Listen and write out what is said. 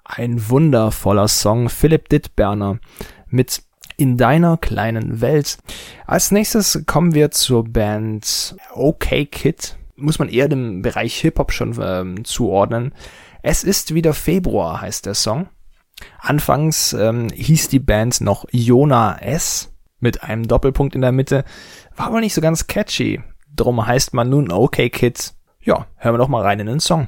Ein wundervoller Song, Philipp Dittberner mit In deiner kleinen Welt. Als nächstes kommen wir zur Band OK Kid. Muss man eher dem Bereich Hip-Hop schon zuordnen. Es ist wieder Februar, heißt der Song. Anfangs hieß die Band noch Jona S. mit einem Doppelpunkt in der Mitte. War aber nicht so ganz catchy. Drum heißt man nun OK Kid. Ja, hören wir doch mal rein in den Song.